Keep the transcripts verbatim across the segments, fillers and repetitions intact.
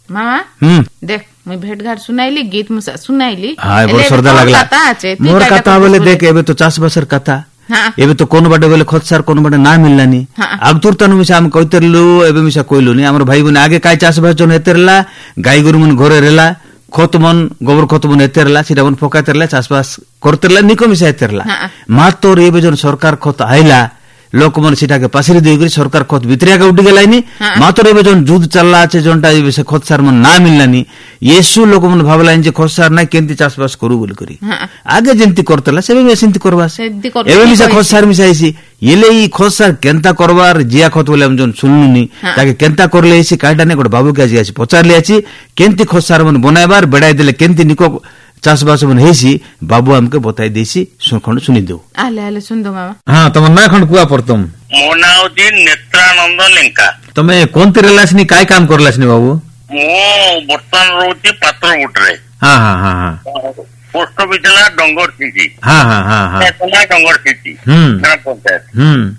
मामा देख मैं भेट घाट सुनाइली गीत मुसा सुनाइली हां बड़ सरदा लागला मोर कथा बोले देख एबे तो चास बसर कथा एबे तो कोन बाटे बोले खतसार कोन बाटे ना मिललानी आगतुर तनु मिसा हम कइतरलु एबे मिसा कइलु नी हमर भाई बने आगे काय चास बस जन हेतेरला गाई गरु मन घरे रेला खतमन गोबर खतमन हेतेरला सिटा बन फोकातेरला चास बस करतेरला निको मिसा हेतेरला मातोर एबे जन सरकार खत आइला लोक मन सिटा के पासरी देई करी सरकार खत भितरिया के उठी गेलानी मातोर एबे जन जुद चलला छे जनटा एबे से खतसार मन ना मिललानी येसु लोक मन भाबलाइन जे खतसार ना केंती चास बस करू बोल करी आगे जेंती करतला सेबे में सेंती करबा एबे मिसा खतसार मिसाइसी येले ई खतसार केंता करबार जिया खत बोले हम जन सुननुनी ताके केंता करले सी काटा ने गोड बाबू के आसी आसी पचारले आसी केंती खतसार मन बनाइबार बेडाई देले केंती निको चाषबास मन हेसी बाबू हमके बताई देसी सुखंड सुनी दो आले आले सुन दो मामा हां तम ना खंड कुआ परतम मो नाउ जी नेत्रानंद लिंका तमे कोन तिरलासनी काय काम करलासनी बाबू मो बर्तन रोची पात्र उठरे हां हां हां हां पोस्ट बिचला डंगर सिटी हां हां हां हां एतना डंगर सिटी हम ग्राम पंचायत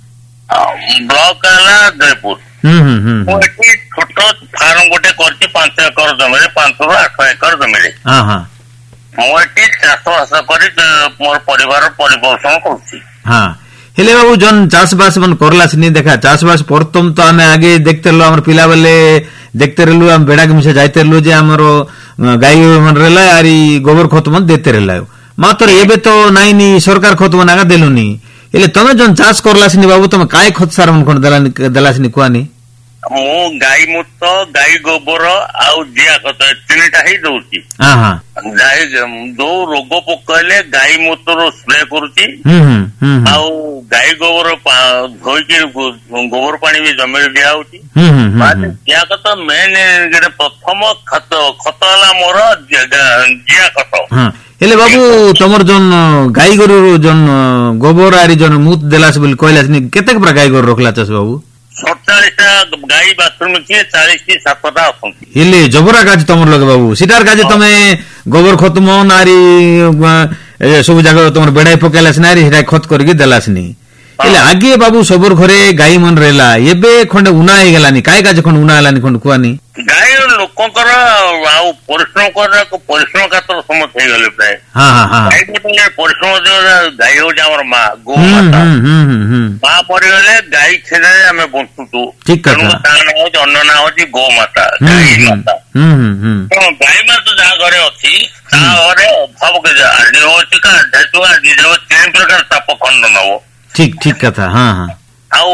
हम ब्लॉक आला जयपुर हम हम हम मो एटी छोटो फार्म गोटे करची पाँच एकड़ जमीरे पाँच रो आठ एकड़ जमीरे हां हां मोटी चाषबास करी मोर परिवार परिपोषण करछि हां हेले बाबू जन चाषबास मन करलासनी देखा चाषबास परतम तो हमें आगे देखते लो हमर पिला वाले देखते रहलु हम बेडा के मिसे जाइते रहलु जे हमरो गाय मन रहला आरी गोबर खत मन देते रहला मात्र एबे तो नाइ नी सरकार खत मन आगा देलुनी हेले तमे जन चाष करलासनी बाबू तमे काय खत सार मन कोन देलानी देलासनी कुआनी मो गाय मुत गाय गोबर आउ जिया खत तीनटा ही दउची हां हां गाय दो रोग पकले गाय मूत्र स्प्रे करूची आउ गाय गोबर धोई के गोबर पानी भी जमी दिया होची जिया खत मेन जेटा प्रथम खत खत वाला मोर जिया खत हेले बाबू तमर जन गाय गोरु जन गोबर आरी जन मुत देलास बोल कहलासनी केते प्रकार गाय गोरु रखला छस बाबू सड़तालीसटा गाई बाथरूम किए चालीस टी सातटा अछंती हेले जबरा काज तमर लगे बाबू सिटार काज तमे गोबर खत मन आरी सब जगह तमर बेडाई पकेलास नारी हिरा खत करके देलासनी हेले आगे बाबू सबोर घरे गाई मन रेला एबे खंड उना हे गेलानी काय काज खंड उना हेलानी खंड कुआनी गाय लोकंकर आउ परिश्रम कर परिश्रम कातर समत हे गेले प्राय हां हां हां गाय को परिश्रम जो गाय हो हमर मां गो माता हम हम मां परि गले गाय छेने हमें बंतुतु ठीक कथा ताना हो अन्न ना हो गो माता गाय माता हम हम तो गाय माता जा घरे अछि ता घरे अभाव के जा होछि का धतुआ दिजो तीन प्रकार ताप खंड नव ठीक ठीक कथा हां हां आउ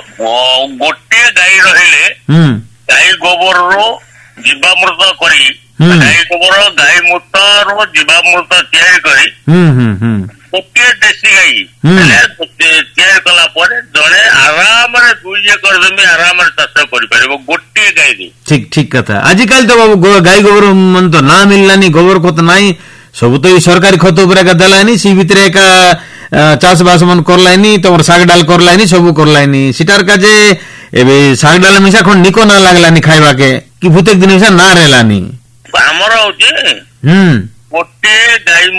गोटे गाय रहिले हम गाय गोबर रो जीवामृत करी गाय गोबर गाय मूत्र रो जीवामृत तैयारी करी हम हम हम गोटे देसी गाय तैयारी कला परे जणे आराम रे दुई एकड़ जमी आराम रे चाष करि परबो गोटे गाय रे ठीक ठीक कथा आजिकल तो बाबू गाय गोबर मन तो ना मिललानी गोबर खत नाही सब तो सरकारी खत ऊपर का देलानी सी भितरे का चाष बास मन करलानी तमर साग डाल करलानी सब करलानी सिटार का जे एबे साग डाल मिसा खन निको ना लागलानी खाइबा के कि भूतेक दिन मिसा ना रेलानी हमर होजे हम गोटे गाय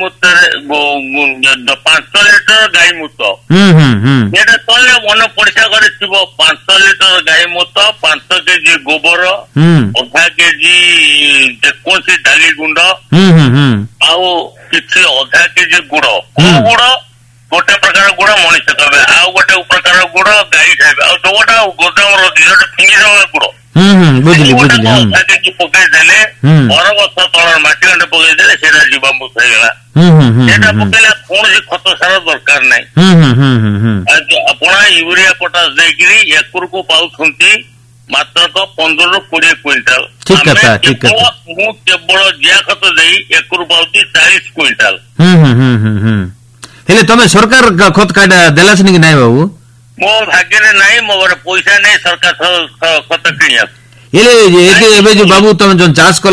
मूत्र पाँच लिटर गाय मूत्र हम हम हम एटा तले मन परीक्षा करे थिबो पाँच लिटर गाय मूत्र पाँच केजी गोबर आधा केजी जेकोसी डाली गुंड हम हम हम आउ किछि आधा केजी गुड़ गुड़ गोटे प्रकार गुड़ मनुष्य खावे आउ गोटे प्रकार गुड़ गाय खावे आ जोटा गोदाम रो दिजो फिंगी रो गुड़ हम हम बुझली बुझली हम आधा केजी पके देले और वर्ष तळ माटी गंड पके देले सेरा जीवामृत हे गेला हम हम एटा पकेला कोन जे खत सारा दरकार नै हम हम हम हम आज अपना यूरिया पोटास देकरी एकड़ को पाउछंती मात्र को पंद्रह रू बीस क्विंटल ठीक कथा ठीक कथा मु केवल जिया खत देई एकड़ पाउती चालीस क्विंटल हम हम हम हम हेले तमे सरकार खत काटा देलासनी कि नाइ बाबू मो भाग्य रे नाइ मोर पैसा नै सरकार खत किनिया हेले एबे जो बाबू तमे जन चाष